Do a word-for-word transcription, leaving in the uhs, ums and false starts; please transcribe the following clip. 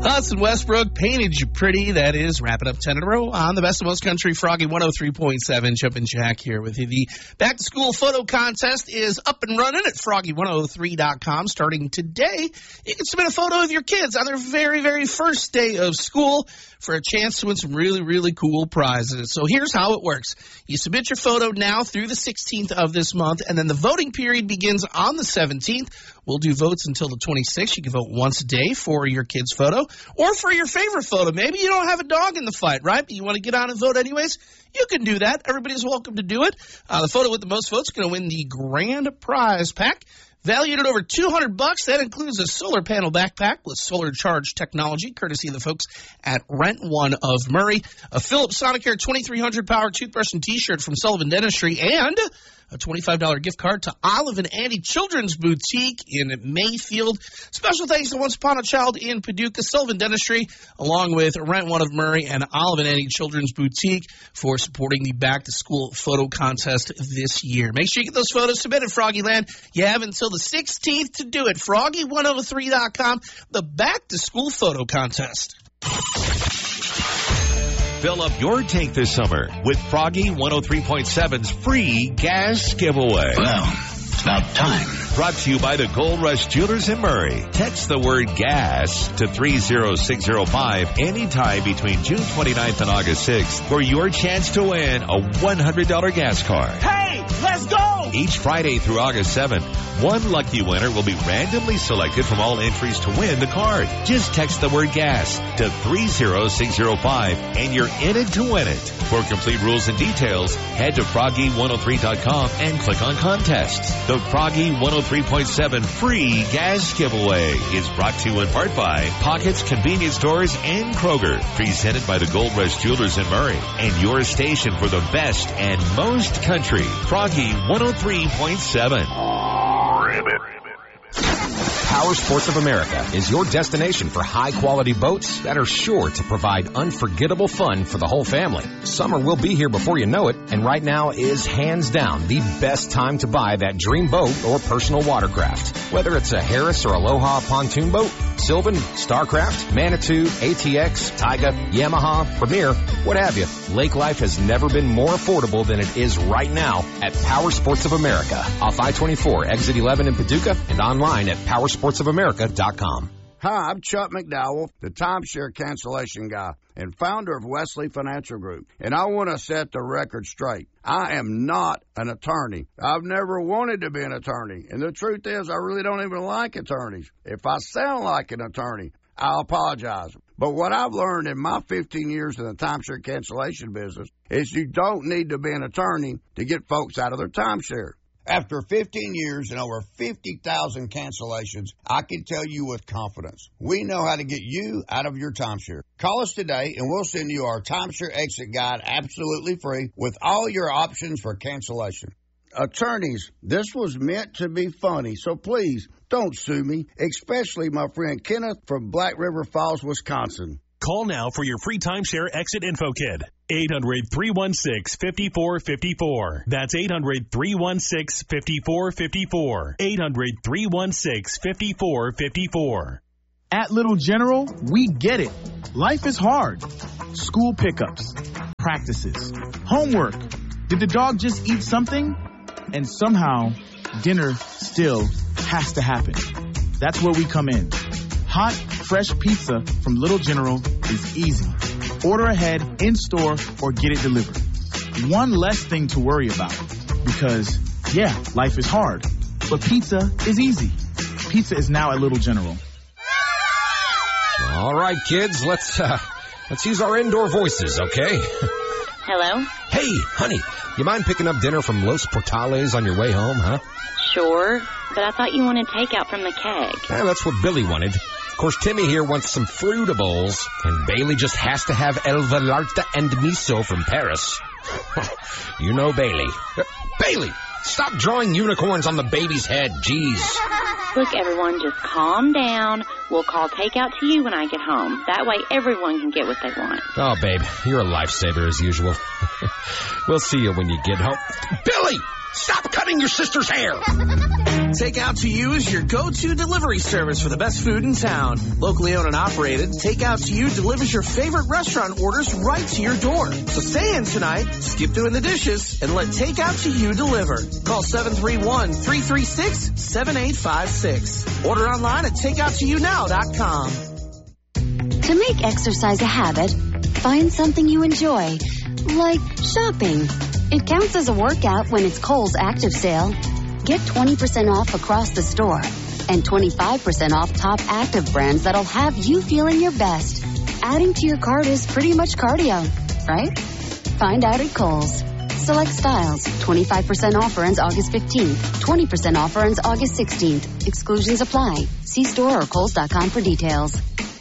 Hudson Westbrook painted you pretty. That is wrapping up ten in a row on the Best of Most Country. Froggy one oh three point seven. Jumpin' Jack here with you. The back to school photo contest is up and running at froggy one oh three dot com starting today. You can submit a photo of your kids on their very, very first day of school for a chance to win some really, really cool prizes. So here's how it works. You submit your photo now through the sixteenth of this month, and then the voting period begins on the seventeenth. We'll do votes until the twenty-sixth. You can vote once a day for your kid's photo or for your favorite photo. Maybe you don't have a dog in the fight, right? But you want to get on and vote anyways? You can do that. Everybody's welcome to do it. Uh, the photo with the most votes is going to win the grand prize pack. Valued at over two hundred bucks. That includes a solar panel backpack with solar charge technology, courtesy of the folks at Rent One of Murray. A Philips Sonicare twenty-three hundred power toothbrush and T-shirt from Sullivan Dentistry, and a twenty-five dollars gift card to Olive and Annie Children's Boutique in Mayfield. Special thanks to Once Upon a Child in Paducah, Sullivan Dentistry, along with Rent One of Murray and Olive and Annie Children's Boutique for supporting the back-to-school photo contest this year. Make sure you get those photos submitted, Froggyland. You have until the sixteenth to do it. froggy one oh three dot com, the back-to-school photo contest. Fill up your tank this summer with Froggy one oh three point seven's free gas giveaway. Well, it's about time. Brought to you by the Gold Rush Jewelers in Murray. Text the word gas to three oh six oh five anytime between June twenty-ninth and August sixth for your chance to win a one hundred dollars gas card. Hey, let's go! Each Friday through August seventh, one lucky winner will be randomly selected from all entries to win the card. Just text the word gas to three oh six oh five and you're in it to win it. For complete rules and details, head to froggy one oh three dot com and click on contests. The Froggy one oh three point seven free gas giveaway is brought to you in part by Pockets Convenience Stores and Kroger. Presented by the Gold Rush Jewelers in Murray and your station for the best and most country. Froggy one oh three point seven. Power Sports of America is your destination for high-quality boats that are sure to provide unforgettable fun for the whole family. Summer will be here before you know it, and right now is hands down the best time to buy that dream boat or personal watercraft. Whether it's a Harris or Aloha pontoon boat, Sylvan, Starcraft, Manitou, A T X, Taiga, Yamaha, Premier, what have you, lake life has never been more affordable than it is right now at Power Sports of America. Off I twenty-four, exit eleven in Paducah, and online at power sports of america dot com. Hi, I'm Chuck McDowell, the timeshare cancellation guy and founder of Wesley Financial Group, and I want to set the record straight. I am not an attorney. I've never wanted to be an attorney, and the truth is I really don't even like attorneys. If I sound like an attorney, I apologize. But what I've learned in my fifteen years in the timeshare cancellation business is you don't need to be an attorney to get folks out of their timeshare. After fifteen years and over fifty thousand cancellations, I can tell you with confidence, we know how to get you out of your timeshare. Call us today and we'll send you our timeshare exit guide absolutely free with all your options for cancellation. Attorneys, this was meant to be funny, so please don't sue me, especially my friend Kenneth from Black River Falls, Wisconsin. Call now for your free timeshare exit info kit. eight hundred, three one six, five four five four. That's eight hundred, three one six, five four five four. eight hundred, three one six, five four five four. At Little General, we get it. Life is hard. School pickups, practices, homework. Did the dog just eat something? And somehow, dinner still has to happen. That's where we come in. Hot, fresh pizza from Little General is easy. Order ahead, in-store, or get it delivered. One less thing to worry about. Because, yeah, life is hard. But pizza is easy. Pizza is now at Little General. All right, kids, let's, uh, let's use our indoor voices, okay? Hello? Hey, honey, you mind picking up dinner from Los Portales on your way home, huh? Sure, but I thought you wanted takeout from the keg. Yeah, that's what Billy wanted. Of course, Timmy here wants some Fruitables, and Bailey just has to have El Velarta and miso from Paris. You know Bailey. Uh, Bailey, stop drawing unicorns on the baby's head, jeez. Look, everyone, just calm down. We'll call takeout to you when I get home. That way everyone can get what they want. Oh, babe, you're a lifesaver as usual. We'll see you when you get home. Billy, stop cutting your sister's hair! Takeout to You is your go-to delivery service for the best food in town. Locally owned and operated, Takeout to You delivers your favorite restaurant orders right to your door. So stay in tonight, skip doing the dishes, and let Takeout to You deliver. Call seven three one, three three six, seven eight five six. Order online at takeout to you now dot com. To make exercise a habit, find something you enjoy, like shopping. It counts as a workout when it's Kohl's Active Sale. Get twenty percent off across the store and twenty-five percent off top active brands that'll have you feeling your best. Adding to your cart is pretty much cardio, right? Find out at Kohl's. Select styles. twenty-five percent offer ends August fifteenth. twenty percent offer ends August sixteenth. Exclusions apply. See store or kohls dot com for details.